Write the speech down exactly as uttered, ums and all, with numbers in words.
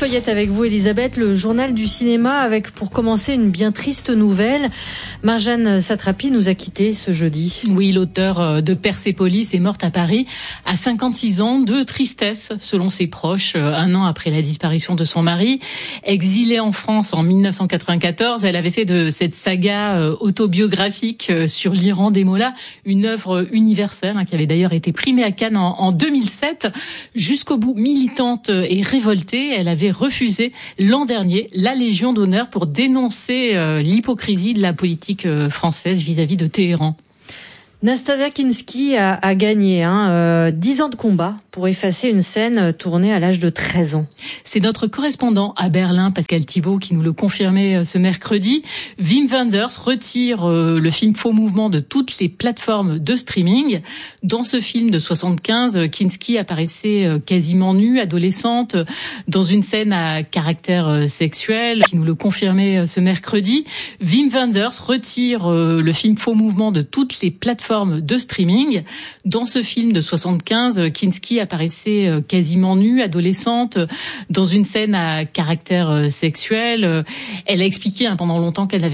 Feuillette avec vous, Elisabeth, le journal du cinéma avec pour commencer une bien triste nouvelle. Marjane Satrapi nous a quittés ce jeudi. Oui, l'auteur de Persépolis est morte à Paris à cinquante-six ans de tristesse selon ses proches, un an après la disparition de son mari. Exilée en France en mille neuf cent quatre-vingt-quatorze, elle avait fait de cette saga autobiographique sur l'Iran des Mollahs une œuvre universelle hein, qui avait d'ailleurs été primée à Cannes en, en deux mille sept. Jusqu'au bout, militante et révoltée, elle avait refusé l'an dernier la Légion d'honneur pour dénoncer euh, l'hypocrisie de la politique euh, française vis-à-vis de Téhéran. Nastasia Kinski a, a gagné hein, euh, dix ans de combat pour effacer une scène tournée à l'âge de treize ans. C'est notre correspondant à Berlin, Pascal Thibault, qui nous le confirmait ce mercredi. Wim Wenders retire euh, le film Faux Mouvement de toutes les plateformes de streaming. Dans ce film de soixante-quinze, Kinski apparaissait euh, quasiment nue, adolescente, dans une scène à caractère euh, sexuel, qui nous le confirmait ce mercredi. Wim Wenders retire euh, le film Faux Mouvement de toutes les plateformes de streaming. Dans ce film de soixante-quinze, Kinski apparaissait quasiment nue, adolescente, dans une scène à caractère sexuel. Elle a expliqué hein, pendant longtemps qu'elle n'avait